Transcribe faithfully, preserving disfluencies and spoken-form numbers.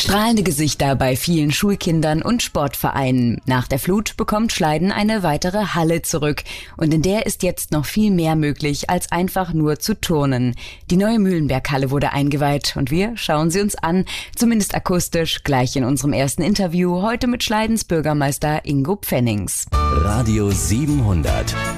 Strahlende Gesichter bei vielen Schulkindern und Sportvereinen. Nach der Flut bekommt Schleiden eine weitere Halle zurück. Und in der ist jetzt noch viel mehr möglich, als einfach nur zu turnen. Die neue Mühlenberg-Halle wurde eingeweiht und wir schauen sie uns an, zumindest akustisch, gleich in unserem ersten Interview, heute mit Schleidens Bürgermeister Ingo Pfennings. Radio siebenhundert.